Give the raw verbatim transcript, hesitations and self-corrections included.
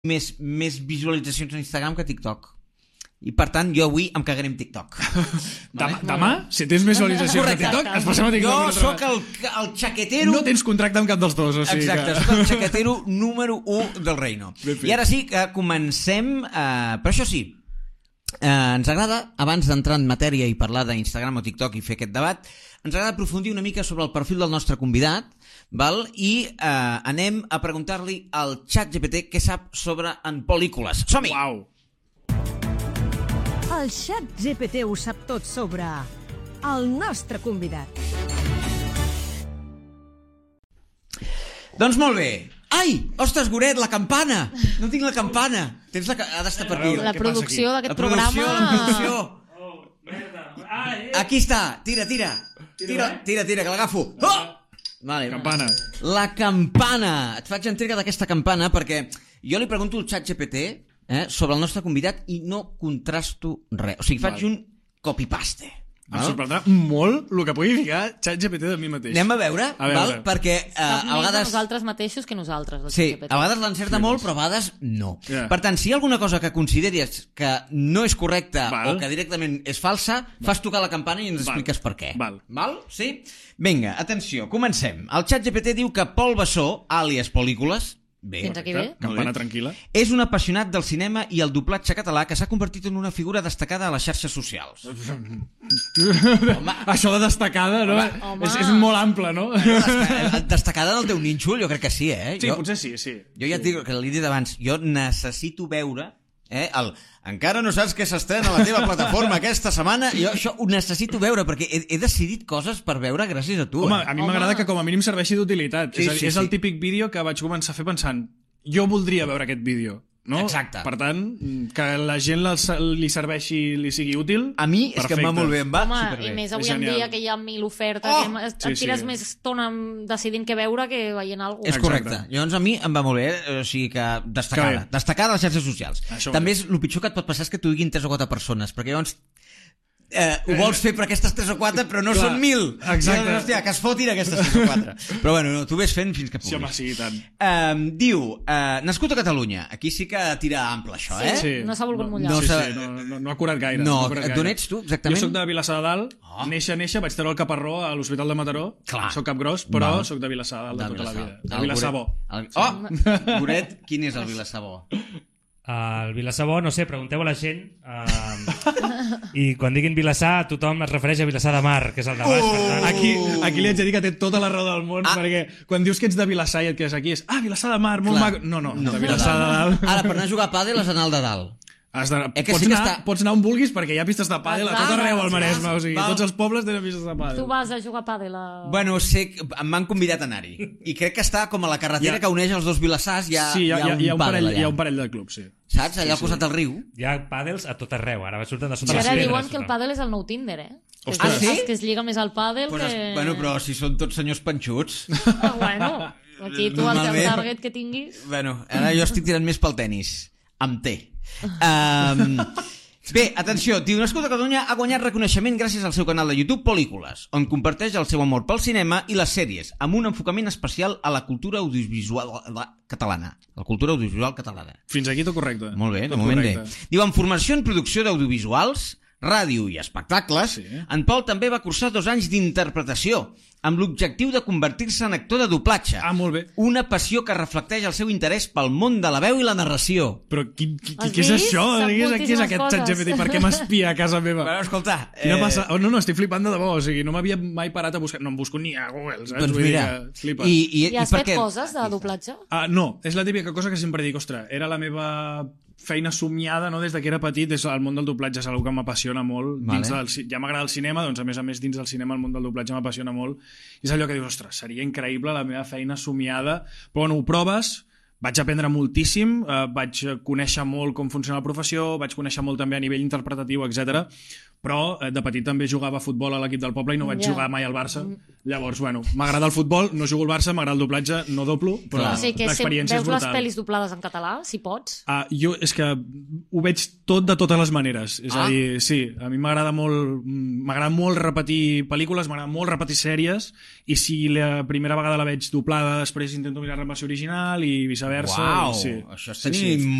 més, més visualitzacions a Instagram que a TikTok. I per tant, jo avui em cagaré amb TikTok. Demà, demà, si tens visualitzacions a TikTok, es passem a TikTok. Jo sóc el, el xaquetero... No tens contracte amb cap dels dos, o sigui Exacte, que... sóc el xaquetero número u del reino. I ara sí que comencem... Eh, però això sí, eh, ens agrada, abans d'entrar en matèria i parlar d'Instagram o TikTok i fer aquest debat, ens agrada aprofundir una mica sobre el perfil del nostre convidat, val? I eh, anem a preguntar-li al ChatGPT què sap sobre en pel·lícules. Som-hi! Uau! El ChatGPT ho sap tot sobre el nostre convidat. Doncs molt bé. Ai, ostres, Goret, la campana! No tinc la campana. Tens la... Ha d'estar per aquí. La producció d'aquest programa... La producció, la Oh, merda. Ah, eh. Aquí està. Tira, tira. Tira, tira, tira, que l'agafo. Oh! Vale. Campana. La campana. Et faig entrega d'aquesta campana perquè jo li pregunto al ChatGPT eh, sobre el nostre convidat i no contrasto res. O sigui, faig Val. un copy-paste. Em sorprendrà molt el que pugui ficar ChatGPT de mi mateix. Anem a veure, a veure. val? Perquè eh, Sap a més vegades... de nosaltres mateixos que nosaltres. el Sí, ChatGPT. a vegades l'encerta Sí, molt, doncs. però a vegades no. Yeah. Per tant, si hi ha alguna cosa que consideris que no és correcta Val. o que directament és falsa, fas tocar la campana i ens Val. expliques per què. Val. Val? Sí? Vinga, atenció, comencem. El ChatGPT diu que Pol Bassó, àlies pel·lícules, bé, Fins aquí bé. Campana tranquil·la. és un apassionat del cinema i el doblatge català que s'ha convertit en una figura destacada a les xarxes socials. Això de destacada, no? Home. És, és molt ample, no? Desta- Destacada del teu nínxol, jo crec que sí, eh? Sí, jo, potser sí, sí. Jo ja et dic que l'he dit abans, jo necessito veure eh, el encara no saps què s'estrena a la teva plataforma aquesta setmana, jo això ho necessito veure perquè he, he decidit coses per veure gràcies a tu. Home, eh? a mi m'agrada que com a mínim serveixi d'utilitat. Sí, és a dir, sí, és el sí. típic vídeo que vaig començar a fer pensant jo voldria veure aquest vídeo, no? Exacte. Per tant, que la gent li serveixi, li sigui útil. A mi és que em va perfecte. molt bé, em va Home, superbé. i més avui És en genial. dia que hi ha mil ofertes, Oh! que et Sí, tires sí. més estona decidint què veure que veient alguna És cosa. correcte. Exacte. Llavors a mi em va molt bé, eh? O sigui que destacada. Que bé. Destacada a les xarxes socials. Això També mateix. és, el pitjor que et pot passar és que t'ho diguin tres o quatre persones, perquè llavors eh, ho vols fer per aquestes tres o quatre, però no Clar, són mil. exacte. I llavors, hòstia, que es fotin aquestes tres o quatre. Però bueno, no, tu ves fent fins que puguis. Sí, home, sí, i tant. Um, diu, uh, nascut a Catalunya. Aquí sí que tira ample això, eh? Sí, no s'ha volgut mullar. No sí, s'ha- sí, no, no, no ha curat gaire. No, ha curat gaire. d'on ets tu, exactament? Jo soc de Vilassar de Dalt, Oh. néixer, néixer, vaig treure el caparró a l'Hospital de Mataró. Clar. Soc capgros, però Val. soc de Vilassar de Dalt de, tota la vida. De El Vilassar bo. Goret- El... Oh! Goret, quin és el Vilassar bo? El Vilassar bo, no sé, pregunteu a la gent. Uh, I quan diguin Vilassar, tothom es refereix a Vilassar de Mar, que és el de baix. Per tant, Aquí, aquí li haig de dir que té tota la raó del món, Ah. perquè quan dius que ets de Vilassar i et quedes aquí és ah, Vilassar de Mar, molt Clar. maco. No, no, de Vilassar de Dalt. Ara, per anar a jugar a pàdel has d'anar al de dalt. Has de, Eh que pots, sí que anar, està- pots anar on vulguis perquè hi ha pistes de pàdel a tot Exacte. arreu al Maresme. O sigui, Val. tots els pobles tenen pistes de pàdel. Tu vas a jugar a pàdel a... Bueno, sé que em m'han convidat a anar-hi. I crec que està com a la carretera Ja. que uneix els dos Vilassars, hi ha, Sí, hi ha, hi ha, hi ha, un, pàdel parell, allà. hi ha un parell de clubs, sí. Saps? Allà al costat del riu. hi ha pàdels a tot arreu. Ara surten de sota I les ara pedres. diuen que el tothom. pàdel és el nou Tinder, eh? Que Ostres. es- Ah, sí? es- Que es lliga més al pàdel Pues, que... bueno, però si són tots senyors panxuts... Ah, bueno, aquí tu el Normalment- target que tinguis... Bueno, ara jo estic tirant més pel tennis. Amb T. Um, bé, atenció, diu, nascut a Catalunya, ha guanyat reconeixement gràcies al seu canal de YouTube Pel·lícules, on comparteix el seu amor pel cinema i les sèries, amb un enfocament especial a la cultura audiovisual catalana. La cultura audiovisual catalana. Fins aquí tot correcte. Molt bé, de Tot moment bé. correcte. Diu, en formació en producció d'audiovisuals, ràdio i espectacles, Sí. en Pol també va cursar dos anys d'interpretació, amb l'objectiu de convertir-se en actor de doblatge. Ah, molt bé. Una passió que reflecteix el seu interès pel món de la veu i la narració. Però qui, qui, qui, Has què és vist? això? Sap Què és, què és moltíssimes aquest coses. ChatGPT? Per què m'espia a casa meva? Bueno, escolta... Quina passa? Oh, no, no, estic flipant de debò. O sigui, no m'havia mai parat a buscar... No em busco ni a Google, saps? Doncs Vull dir mira, que flipes. i, i, I has per fet què? coses de doblatge? Ah, no, és la típica cosa que sempre dic, ostres, era la meva feina somiada, no? Des de que era petit, és el món del doblatge és una que m'apassiona molt. Vale. Dins del, ci- ja m'agrada el cinema, doncs a més a més dins del cinema el món del doblatge m'apassiona molt. I és allò que dius, ostres, seria increïble la meva feina somiada, però bueno, ho proves, vaig aprendre moltíssim, eh, vaig conèixer molt com funciona la professió, vaig conèixer molt també a nivell interpretatiu, etcètera. però eh, de petit també jugava a futbol a l'equip del poble i no vaig Ja. jugar mai al Barça. Llavors, bueno, m'agrada el futbol, no jugo al Barça, m'agrada el doblatge, no doblo, però Clar. O sigui que si l'experiència és veus les brutal. pel·lis doblades en català, si pots. Ah, jo és que ho veig tot de totes les maneres. És Ah. a dir, sí, a mi m'agrada molt m'agrada molt repetir pel·lícules, m'agrada molt repetir sèries, i si la primera vegada la veig doblada, després intento mirar la versió original i viceversa. Uau, i sí. això és Sí, tenir sí.